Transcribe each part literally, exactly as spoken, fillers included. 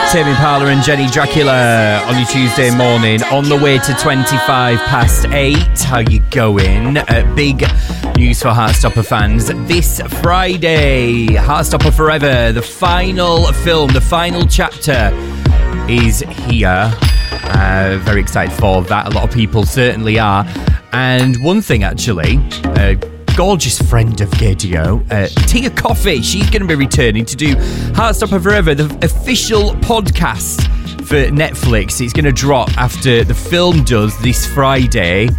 Tame Impala and Jenny Dracula on your Tuesday morning, on the way to twenty-five past eight. How you going? Uh, big news for Heartstopper fans. This Friday, Heartstopper Forever, the final film, the final chapter is here. Uh, very excited for that. A lot of people certainly are. And one thing, actually, uh, gorgeous friend of Gadio, uh, Tia Coffee, she's going to be returning to do Heartstopper Forever, the official podcast for Netflix. It's going to drop after the film does this Friday.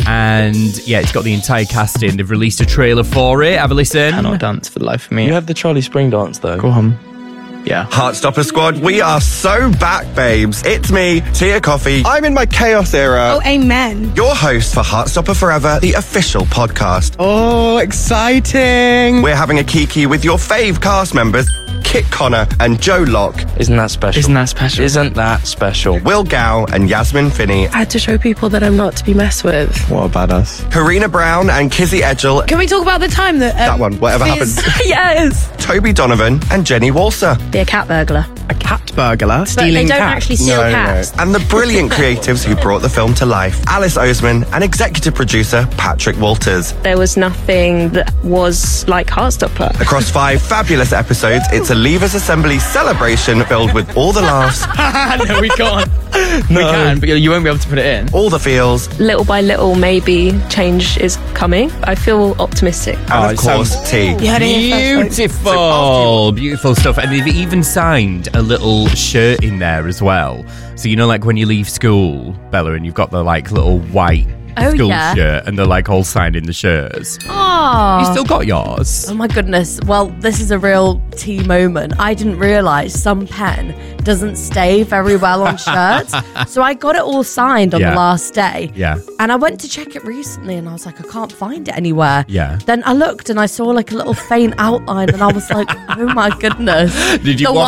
And yeah, it's got the entire cast in. They've released a trailer for it. Have a listen. I cannot dance for the life of me. You have the Charlie Spring dance, though. Go on. Yeah. Heartstopper Squad, we are so back, babes. It's me, Tia Coffee. I'm in my chaos era. Oh, amen. Your host for Heartstopper Forever, the official podcast. Oh, exciting. We're having a kiki with your fave cast members, Kit Connor and Joe Locke. Isn't that special? Isn't that special? Isn't that special? Will Gow and Yasmin Finney. I had to show people that I'm not to be messed with. What a badass. Karina Brown and Kizzy Edgell. Can we talk about the time that... Um, that one, whatever Fizz- happened. Yes. Toby Donovan and Jenny Walser. Be a cat burglar. A cat burglar? But they Stealing don't cats? actually steal no, cats. No. And the brilliant creatives who brought the film to life. Alice Oseman and executive producer Patrick Walters. There was nothing that was like Heartstopper. Across five fabulous episodes, it's a Leavers Assembly celebration filled with all the laughs, No, we can't. We can, but you won't be able to put it in. all the feels, Little by little, maybe change is coming. I feel optimistic. and Oh, of it course, sounds- tea. You heard it here first, folks. Beautiful, beautiful stuff. And they've even signed a little shirt in there as well. So, you know, like when you leave school, Bella, and you've got the like little white Oh, school yeah. shirt, and they're like all signed in the shirts. Oh. You still got yours? Oh my goodness. Well, this is a real tea moment. I didn't realise some pen doesn't stay very well on shirts. So I got it all signed on Yeah. the last day. Yeah. And I went to check it recently and I was like, I can't find it anywhere. Yeah. Then I looked and I saw like a little faint outline and I was like, oh my goodness. Did you The want